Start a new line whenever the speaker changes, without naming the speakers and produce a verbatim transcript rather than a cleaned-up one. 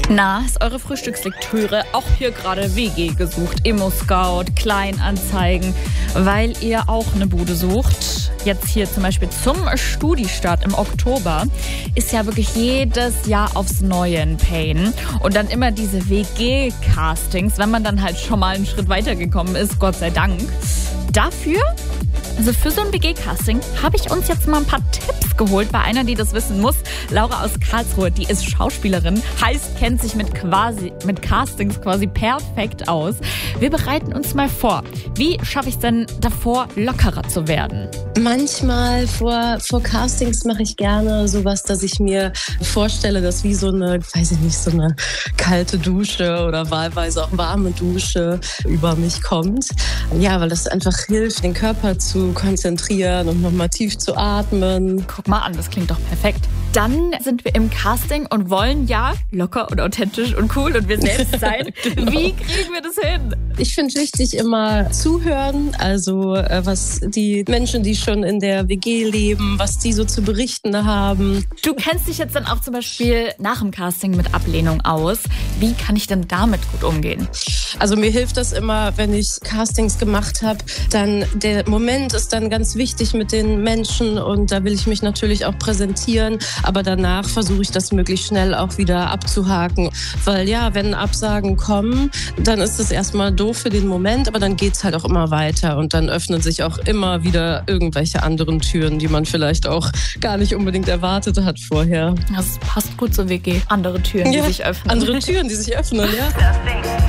Na, ist eure Frühstückslektüre auch hier gerade W G gesucht? Immo-Scout, Kleinanzeigen, weil ihr auch eine Bude sucht. Jetzt hier zum Beispiel zum Studiestart im Oktober ist ja wirklich jedes Jahr aufs Neue ein Pain. Und dann immer diese W G-Castings, wenn man dann halt schon mal einen Schritt weitergekommen ist, Gott sei Dank. Dafür, also für so ein W G-Casting, habe ich uns jetzt mal ein paar Tipps geholt bei einer, die das wissen muss. Laura aus Karlsruhe, die ist Schauspielerin, heißt, kennt sich mit quasi mit Castings quasi perfekt aus. Wir bereiten uns mal vor. Wie schaffe ich es denn davor, lockerer zu werden?
Manchmal vor, vor Castings mache ich gerne sowas, dass ich mir vorstelle, dass wie so eine, weiß ich nicht, so eine kalte Dusche oder wahlweise auch warme Dusche über mich kommt. Ja, weil das einfach hilft, den Körper zu konzentrieren und nochmal tief zu atmen.
Guck mal an, das klingt doch perfekt. Dann sind wir im Casting und wollen ja locker und authentisch und cool und wir selbst sein. Genau. Wie kriegen wir das hin?
Ich finde wichtig immer zuhören, also äh, was die Menschen, die schon in der W G leben, was die so zu berichten haben.
Du kennst dich jetzt dann auch zum Beispiel nach dem Casting mit Ablehnung aus. Wie kann ich denn damit gut umgehen?
Also mir hilft das immer, wenn ich Castings gemacht habe, dann der Moment ist dann ganz wichtig mit den Menschen und da will ich mich natürlich auch präsentieren, aber danach versuche ich das möglichst schnell auch wieder abzuhaken, weil ja, wenn Absagen kommen, dann ist es erstmal doof für den Moment, aber dann geht's halt auch immer weiter und dann öffnen sich auch immer wieder irgendwelche anderen Türen, die man vielleicht auch gar nicht unbedingt erwartet hat vorher.
Das passt gut zur W G. Andere Türen, die
ja,
sich öffnen.
Andere Türen, die sich öffnen, ja.